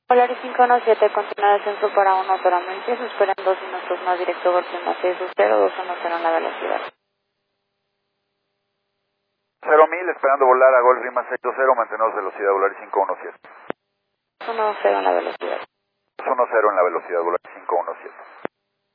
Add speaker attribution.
Speaker 1: Polaris 517, continúa descenso para 1 autoramente, se esperan 2 minutos más directo Golfo más 620, 210 en la velocidad.
Speaker 2: 0.000, esperando volar a Golf más 620, mantenemos velocidad Volaris 517.
Speaker 1: 110 en la velocidad.
Speaker 2: 1-0 en la velocidad Volaris.